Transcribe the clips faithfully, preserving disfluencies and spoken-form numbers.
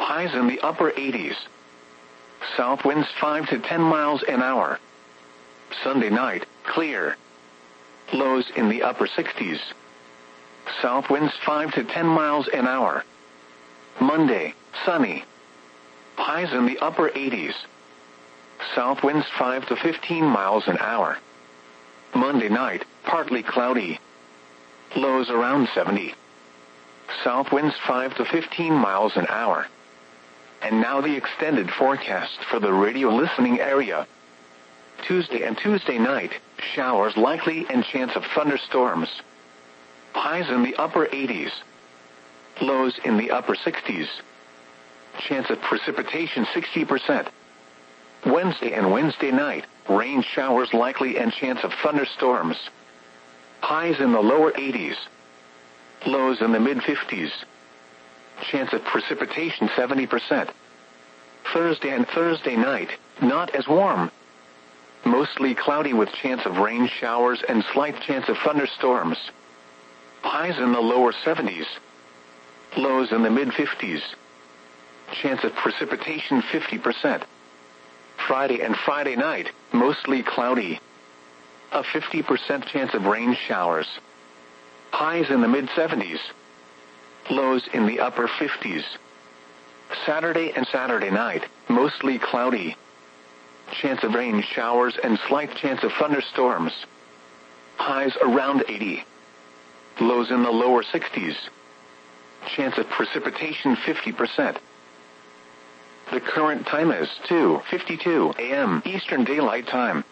Highs in the upper eighties. South winds five to ten miles an hour. Sunday night, clear. Lows in the upper sixties. South winds five to ten miles an hour. Monday, sunny. Highs in the upper eighties. South winds five to fifteen miles an hour. Monday night, partly cloudy. Lows around seventy. South winds five to fifteen miles an hour. And now the extended forecast for the radio listening area. Tuesday and Tuesday night, showers likely and chance of thunderstorms. Highs in the upper eighties. Lows in the upper sixties. Chance of precipitation sixty percent. Wednesday and Wednesday night, rain showers likely and chance of thunderstorms. Highs in the lower eighties. Lows in the mid-fifties. Chance of precipitation seventy percent. Thursday and Thursday night, not as warm. Mostly cloudy with chance of rain showers and slight chance of thunderstorms. Highs in the lower seventies. Lows in the mid-fifties. Chance of precipitation fifty percent. Friday and Friday night, mostly cloudy. A fifty percent chance of rain showers. Highs in the mid-seventies. Lows in the upper fifties. Saturday and Saturday night, mostly cloudy. Chance of rain showers and slight chance of thunderstorms. Highs around eighty. Lows in the lower sixties. Chance of precipitation fifty percent. The current time is two fifty-two a m Eastern Daylight Time.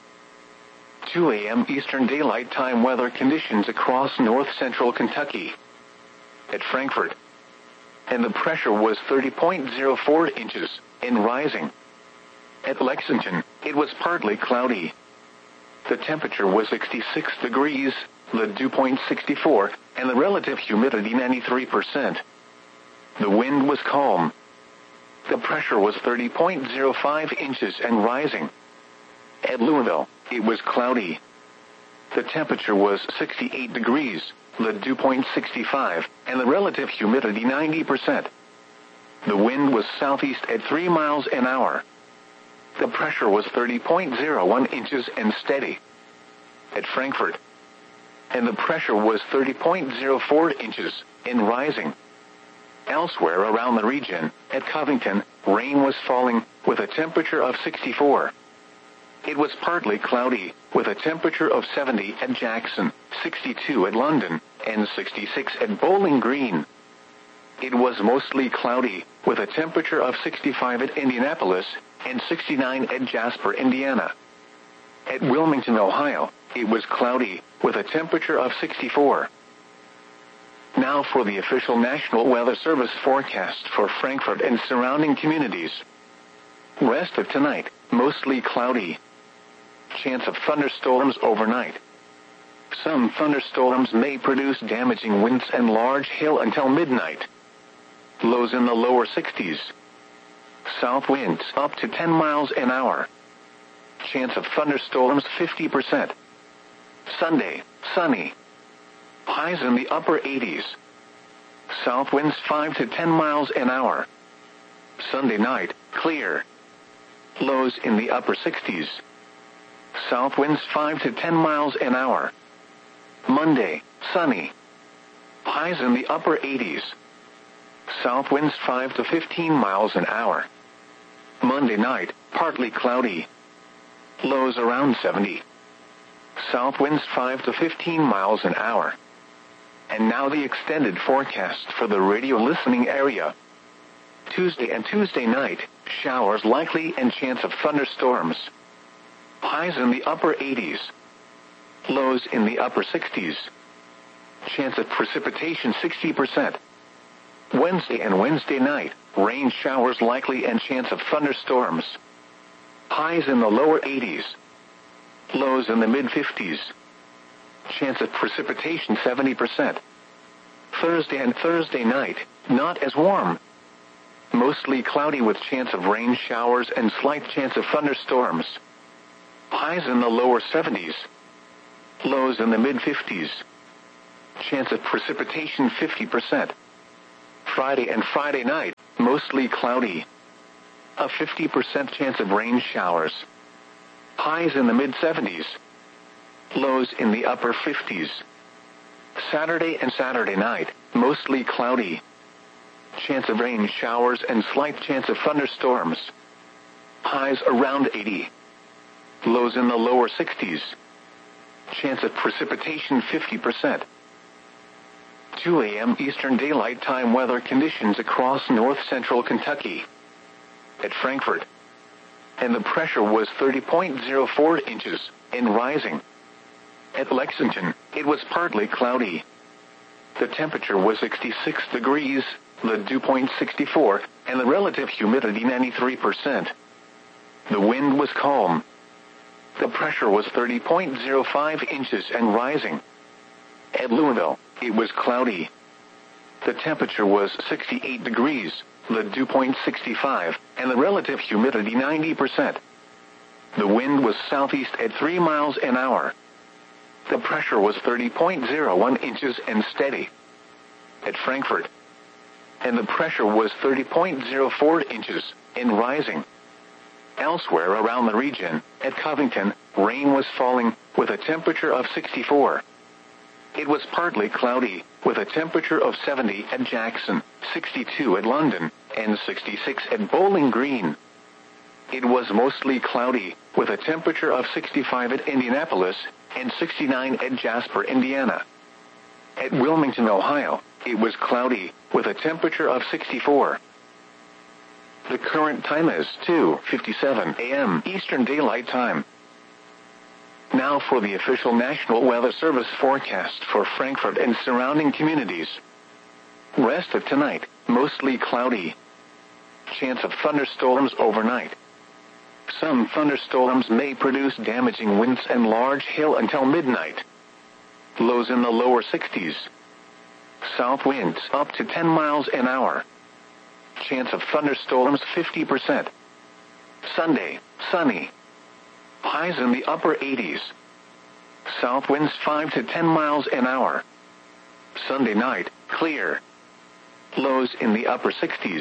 two a m Eastern Daylight Time weather conditions across north-central Kentucky. At Frankfort. And the pressure was thirty point zero four inches, and rising. At Lexington, it was partly cloudy. The temperature was sixty-six degrees, the dew point sixty-four, and the relative humidity ninety-three percent. The wind was calm. The pressure was thirty point zero five inches and rising. At Louisville, it was cloudy. The temperature was sixty-eight degrees, the dew point sixty-five, and the relative humidity ninety percent. The wind was southeast at three miles an hour. The pressure was thirty point zero one inches and steady. At Frankfort. And the pressure was thirty point zero four inches, and rising. Elsewhere around the region, at Covington, rain was falling, with a temperature of sixty-four. It was partly cloudy, with a temperature of seventy at Jackson, sixty-two at London, and sixty-six at Bowling Green. It was mostly cloudy, with a temperature of sixty-five at Indianapolis, and sixty-nine at Jasper, Indiana. At Wilmington, Ohio, it was cloudy, with a temperature of sixty-four. Now for the official National Weather Service forecast for Frankfort and surrounding communities. Rest of tonight, mostly cloudy. Chance of thunderstorms overnight. Some thunderstorms may produce damaging winds and large hail until midnight. Lows in the lower sixties. South winds up to ten miles an hour. Chance of thunderstorms fifty percent. Sunday, sunny. Highs in the upper eighties. South winds five to ten miles an hour. Sunday night, clear. Lows in the upper sixties. South winds five to ten miles an hour. Monday, sunny. Highs in the upper eighties. South winds five to fifteen miles an hour. Monday night, partly cloudy. Lows around seventy. South winds five to fifteen miles an hour. And now the extended forecast for the radio listening area. Tuesday and Tuesday night, showers likely and chance of thunderstorms. Highs in the upper eighties. Lows in the upper sixties. Chance of precipitation sixty percent. Wednesday and Wednesday night, rain showers likely and chance of thunderstorms. Highs in the lower eighties. Lows in the mid-fifties. Chance of precipitation seventy percent. Thursday and Thursday night, not as warm. Mostly cloudy with chance of rain showers and slight chance of thunderstorms. Highs in the lower seventies. Lows in the mid-fifties. Chance of precipitation fifty percent. Friday and Friday night, mostly cloudy. A fifty percent chance of rain showers. Highs in the mid seventies. Lows in the upper fifties. Saturday and Saturday night, mostly cloudy. Chance of rain showers and slight chance of thunderstorms. Highs around eighty. Lows in the lower sixties. Chance of precipitation fifty percent. two a m Eastern Daylight Time weather conditions across north central Kentucky. At Frankfort. And the pressure was thirty point zero four inches, and rising. At Lexington, it was partly cloudy. The temperature was sixty-six degrees, the dew point sixty-four, and the relative humidity ninety-three percent. The wind was calm. The pressure was thirty point zero five inches and rising. At Louisville, it was cloudy. The temperature was sixty-eight degrees, the dew point sixty-five, and the relative humidity ninety percent. The wind was southeast at three miles an hour. The pressure was thirty point zero one inches and steady. At Frankfort. And the pressure was thirty point zero four inches, and rising. Elsewhere around the region, at Covington, rain was falling, with a temperature of sixty-four. It was partly cloudy, with a temperature of seventy at Jackson, sixty-two at London, and sixty-six at Bowling Green. It was mostly cloudy, with a temperature of sixty-five at Indianapolis, and sixty-nine at Jasper, Indiana. At Wilmington, Ohio, it was cloudy, with a temperature of sixty-four. The current time is two fifty-seven a m Eastern Daylight Time. Now for the official National Weather Service forecast for Frankfort and surrounding communities. Rest of tonight, mostly cloudy. Chance of thunderstorms overnight. Some thunderstorms may produce damaging winds and large hail until midnight. Lows in the lower sixties. South winds up to ten miles an hour. Chance of thunderstorms fifty percent. Sunday, sunny. Highs in the upper eighties. South winds five to ten miles an hour. Sunday night, clear. Lows in the upper sixties.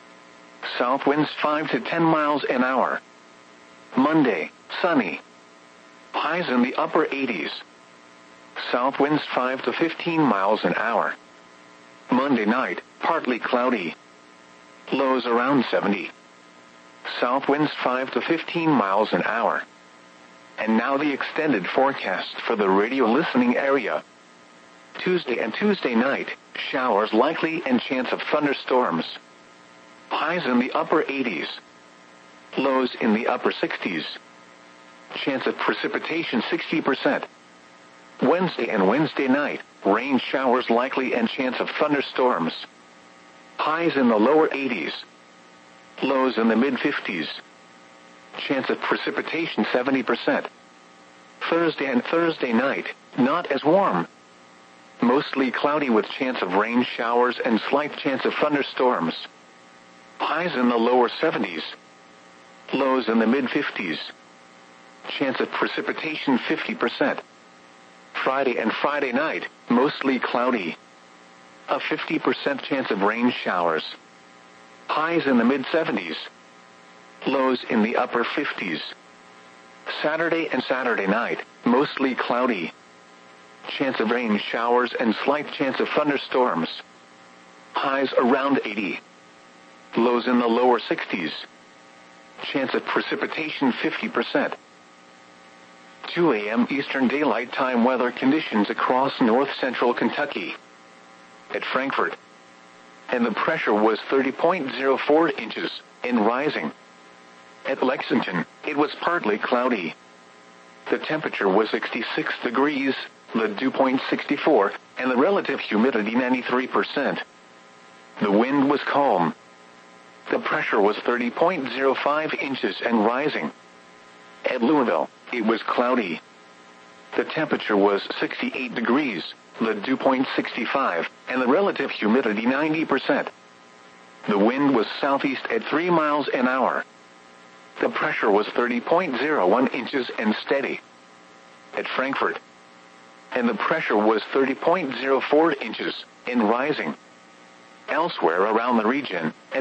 South winds five to ten miles an hour. Monday, sunny. Highs in the upper eighties. South winds five to fifteen miles an hour. Monday night, partly cloudy. Lows around seventy. South winds five to fifteen miles an hour. And now the extended forecast for the radio listening area. Tuesday and Tuesday night, showers likely and chance of thunderstorms. Highs in the upper eighties. Lows in the upper sixties. Chance of precipitation sixty percent. Wednesday and Wednesday night, rain showers likely and chance of thunderstorms. Highs in the lower eighties. Lows in the mid fifties. Chance of precipitation seventy percent. Thursday and Thursday night, not as warm. Mostly cloudy with chance of rain showers and slight chance of thunderstorms. Highs in the lower seventies. Lows in the mid fifties. Chance of precipitation fifty percent. Friday and Friday night, mostly cloudy. A fifty percent chance of rain showers. Highs in the mid seventies. Lows in the upper fifties. Saturday and Saturday night, mostly cloudy. Chance of rain showers and slight chance of thunderstorms. Highs around eighty. Lows in the lower sixties. Chance of precipitation fifty percent. two a m Eastern Daylight Time weather conditions across north central Kentucky. At Frankfort. And the pressure was thirty point zero four inches, and rising. At Lexington, it was partly cloudy. The temperature was sixty-six degrees, the dew point sixty-four, and the relative humidity ninety-three percent. The wind was calm. The pressure was thirty point zero five inches and rising. At Louisville, it was cloudy. The temperature was sixty-eight degrees, the dew point sixty-five, and the relative humidity ninety percent. The wind was southeast at three miles an hour. The pressure was thirty point zero one inches and steady. At Frankfort. And the pressure was thirty point zero four inches, and rising. Elsewhere around the region,